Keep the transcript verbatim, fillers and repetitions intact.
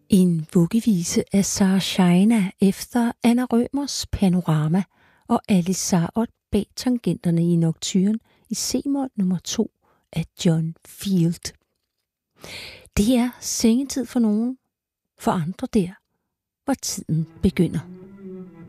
En vuggevise af Sarah Shaina efter Anna Rømers Panorama og Alice Sarot bag tangenterne i Nocturne i C-mol nummer to af John Field. Det er sengetid for nogen, for andre der, hvor tiden begynder.